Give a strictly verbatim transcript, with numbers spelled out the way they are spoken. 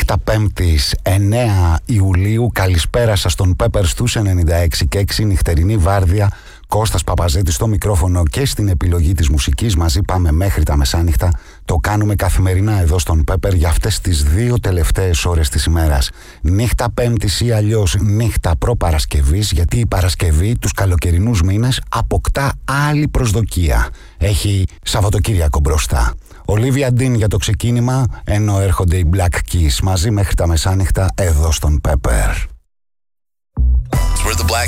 Νύχτα Πέμπτης εννέα Ιουλίου. Καλησπέρα σας στον Pepper στους ενενήντα έξι και έξι. Νυχτερινή βάρδια. Κώστας Παπαζέτης στο μικρόφωνο και στην επιλογή της μουσικής. Μαζί πάμε μέχρι τα μεσάνυχτα. Το κάνουμε καθημερινά εδώ στον Pepper για αυτές τις δύο τελευταίες ώρες της ημέρας. Νύχτα Πέμπτης ή αλλιώς νύχτα προπαρασκευής, γιατί η Παρασκευή τους καλοκαιρινούς μήνες αποκτά άλλη προσδοκία. Έχει Σαββατοκύριακο μπροστά. Ολίβια Ντίν για το ξεκίνημα, ενώ έρχονται οι Black Keys μαζί μέχρι τα μεσάνυχτα εδώ στον Pepper. We're the Black